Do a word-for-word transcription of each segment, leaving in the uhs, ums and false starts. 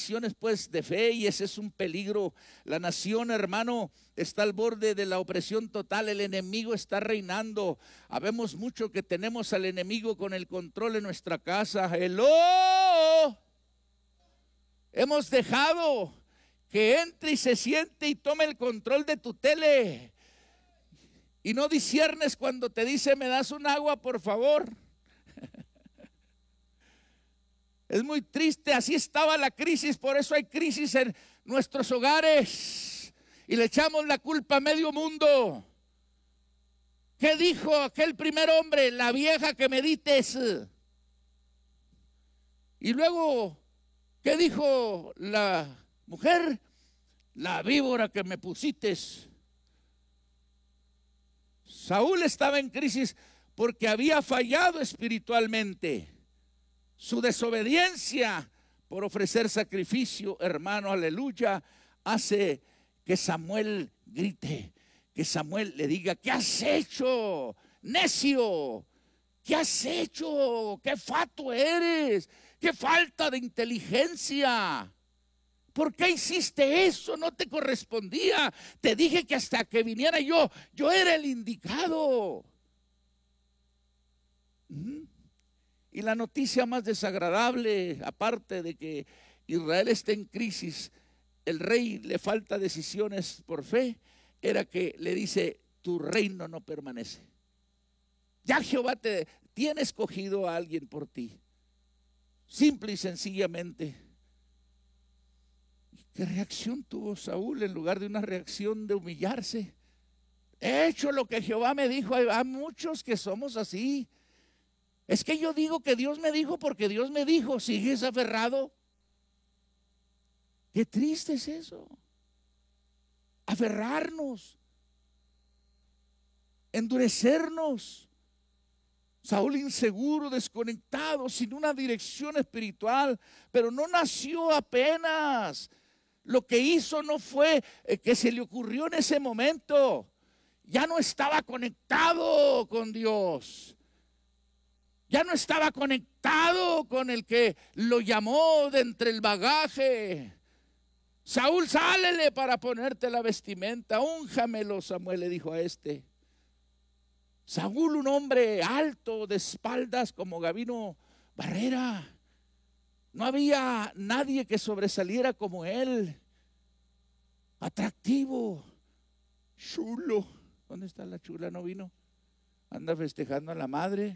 decisiones pues de fe, y ese es un peligro. La nación, hermano, está al borde de la opresión total. El enemigo está reinando. Habemos mucho que tenemos al enemigo con el control en nuestra casa. ¡Hello! Hemos dejado que entre y se siente y tome el control de tu tele, y no disiernes cuando te dice: me das un agua, por favor. Es muy triste, así estaba la crisis. Por eso hay crisis en nuestros hogares y le echamos la culpa a medio mundo. ¿Qué dijo aquel primer hombre? La vieja que me dites. Y luego, ¿qué dijo la mujer? La víbora que me pusites. Saúl estaba en crisis porque había fallado espiritualmente. Su desobediencia por ofrecer sacrificio, hermano, aleluya, hace que Samuel grite, que Samuel le diga: ¿qué has hecho, necio? ¿Qué has hecho? ¿Qué fatuo eres? ¿Qué falta de inteligencia? ¿Por qué hiciste eso? No te correspondía. Te dije que hasta que viniera yo, yo era el indicado. ¿Mm? Y la noticia más desagradable, aparte de que Israel está en crisis, el rey le falta decisiones por fe, era que le dice: tu reino no permanece. Ya Jehová te tiene escogido a alguien por ti. Simple y sencillamente. ¿Qué reacción tuvo Saúl en lugar de una reacción de humillarse? He hecho lo que Jehová me dijo. Hay, hay muchos que somos así. Es que yo digo que Dios me dijo porque Dios me dijo. ¿Sigues aferrado? Qué triste es eso. Aferrarnos, endurecernos. Saúl inseguro, desconectado, sin una dirección espiritual, pero no nació apenas. Lo que hizo no fue que se le ocurrió en ese momento. Ya no estaba conectado con Dios. Ya no estaba conectado con el que lo llamó de entre el bagaje. Saúl, sálele para ponerte la vestimenta. Únjamelo, Samuel le dijo a este. Saúl, un hombre alto, de espaldas como Gabino Barrera. No había nadie que sobresaliera como él. Atractivo, chulo. ¿Dónde está la chula? ¿No vino? Anda festejando a la madre.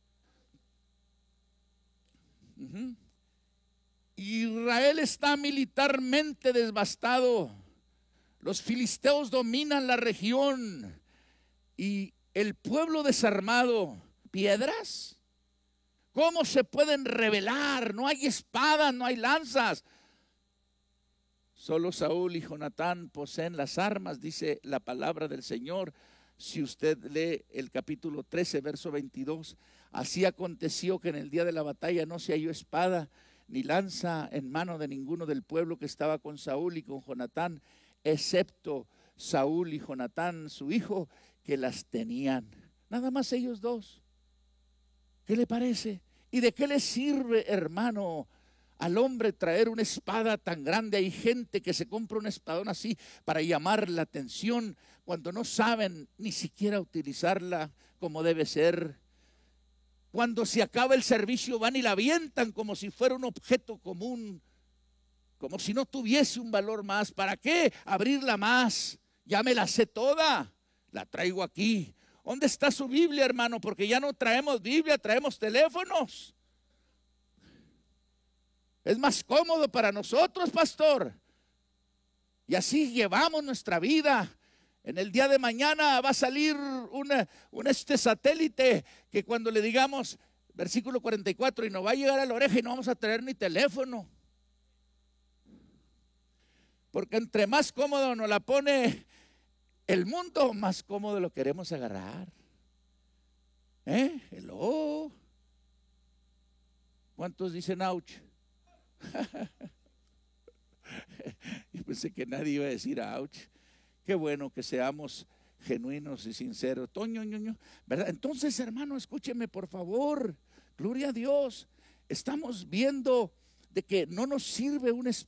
Uh-huh. Israel está militarmente devastado. Los filisteos dominan la región y el pueblo desarmado. ¿Piedras? ¿Cómo se pueden rebelar? No hay espadas, no hay lanzas. Solo Saúl y Jonatán poseen las armas, dice la palabra del Señor. Si usted lee el capítulo trece, verso veintidós, así aconteció que en el día de la batalla no se halló espada ni lanza en mano de ninguno del pueblo que estaba con Saúl y con Jonatán, excepto Saúl y Jonatán, su hijo, que las tenían. Nada más ellos dos. ¿Qué le parece? ¿Y de qué le sirve, hermano, al hombre traer una espada tan grande? Hay gente que se compra un espadón así para llamar la atención cuando no saben ni siquiera utilizarla como debe ser. Cuando se acaba el servicio van y la avientan como si fuera un objeto común, como si no tuviese un valor más. ¿Para qué abrirla más? Ya me la sé toda, la traigo aquí. ¿Dónde está su Biblia, hermano? Porque ya no traemos Biblia, traemos teléfonos. Es más cómodo para nosotros, pastor. Y así llevamos nuestra vida. En el día de mañana va a salir una, un este satélite que cuando le digamos, versículo cuarenta y cuatro, y nos va a llegar a la oreja y no vamos a tener ni teléfono. Porque entre más cómodo nos la pone el mundo, más cómodo lo queremos agarrar. ¿Eh? Hello. ¿Cuántos dicen ouch? Yo pensé que nadie iba a decir ouch. Qué bueno que seamos genuinos y sinceros. Toño, ñoño, ¿verdad? Entonces, hermano, escúcheme por favor. Gloria a Dios. Estamos viendo de que no nos sirve una,